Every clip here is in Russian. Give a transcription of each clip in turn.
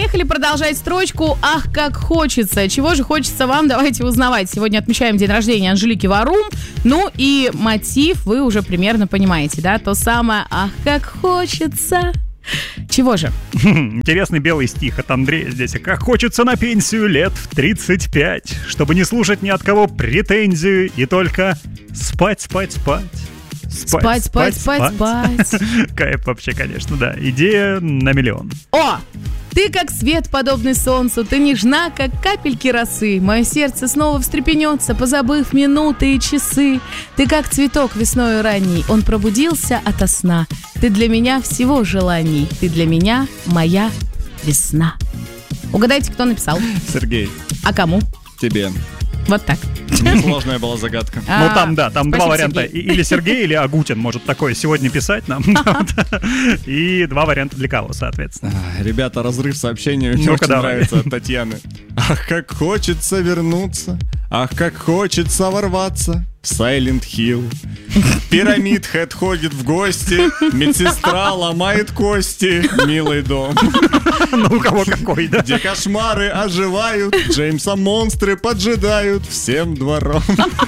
Поехали продолжать строчку «Ах, как хочется». Чего же хочется вам, давайте узнавать. Сегодня отмечаем день рождения Анжелики Варум. Ну и мотив вы уже примерно понимаете, да? То самое «Ах, как хочется». Чего же? Интересный белый стих от Андрея здесь. Как хочется на пенсию лет в 35, чтобы не слушать ни от кого претензию и только спать, спать, спать. Спать, спать, спать, спать. Кайф вообще, конечно, да. Идея на миллион. О! Ты как свет, подобный солнцу, ты нежна, как капельки росы. Мое сердце снова встрепенется, позабыв минуты и часы. Ты как цветок весною ранней, он пробудился ото сна. Ты для меня всего желаний, ты для меня моя весна. Угадайте, кто написал? Сергей. А кому? Тебе. Вот так. Сложная была загадка. Ну там, да, там два варианта. Сергей. Или Сергей, или Агутин может такое сегодня писать нам. И два варианта для кого, соответственно. Ребята, разрыв сообщения мне Ну-ка, очень давай. нравится от Татьяны. Ах, как хочется вернуться, ах, как хочется ворваться в Silent Hill. Пирамид Хэт ходит в гости, медсестра ломает кости, милый дом. Ну, у кого какой, да? Где кошмары оживают, Джеймса монстры поджидают всем двором.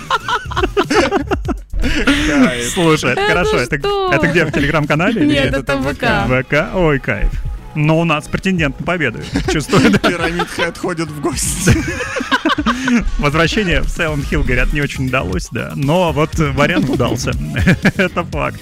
Кайф. Слушай, это хорошо. что? Это где, в телеграм-канале? или Нет, это это в ВК. ВК? Ой, кайф. Но у нас претендент на победу. Чувствую, да? Пирамид Хэт ходит в гости. Возвращение в Silent Hill, говорят, не очень удалось, да. Но вот вариант удался. Это факт.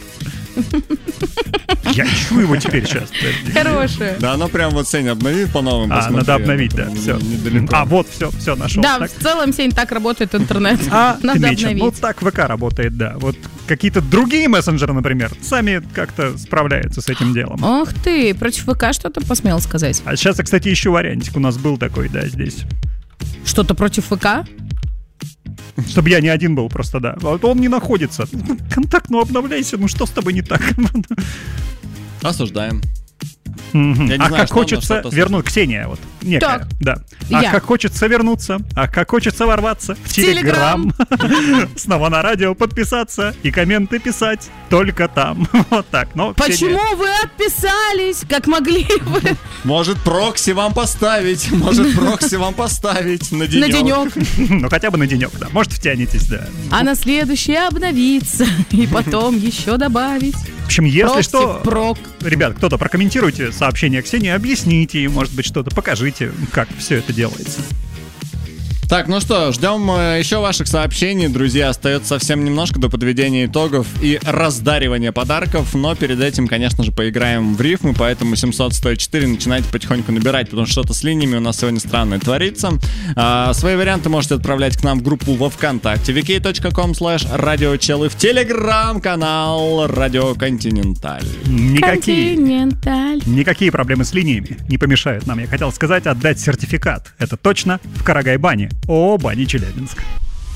Я ищу его теперь сейчас. подожди. Хорошая. Да, оно прям вот Сеня обновит по новым. Надо обновить, да, все. А, вот, все нашел. Да, Так. в целом, Сень, так работает интернет. Надо Отлично. Ну, обновить. так ВК работает, да. Вот какие-то другие мессенджеры, например, сами как-то справляются с этим делом. Ох ты, против ВК что-то посмел сказать. А сейчас, кстати, еще вариантик у нас был такой, да, здесь. Что-то против ВК? Чтобы я не один был просто, да. Вот он не находится. Контакт, ну обновляйся, ну что с тобой не так? Осуждаем. Мгм. Я не А знаю, как что у нас хочется что-то вернуть, Ксения, вот, некая, Так. да. Я. А как хочется вернуться, а как хочется ворваться в Телеграм. Телеграм. Снова на радио подписаться и комменты писать только там. Вот так. Но Ксения- Почему вы отписались, как могли вы Может, прокси вам поставить, на на денек. денек? Ну хотя бы на денек, да. Может, втянетесь, да. А на следующий обновиться и потом еще добавить. В общем, если Прокси, что, прок. ребят, кто-то прокомментируйте сообщение Ксении, объясните ей, может быть, что-то, покажите, как все это делается. Так, ну что, ждем еще ваших сообщений, друзья. Остается совсем немножко до подведения итогов и раздаривания подарков. Но перед этим, конечно же, поиграем в рифмы. Поэтому 700-104 начинайте потихоньку набирать, потому что что-то с линиями у нас сегодня странное творится. Свои варианты можете отправлять к нам в группу во ВКонтакте vk.com/радиочел и в Телеграм-канал Радио Континенталь. Никакие проблемы с линиями не помешают нам, я хотел сказать, отдать сертификат. Это точно в Карагай-бане. ООО «Бани Челябинск».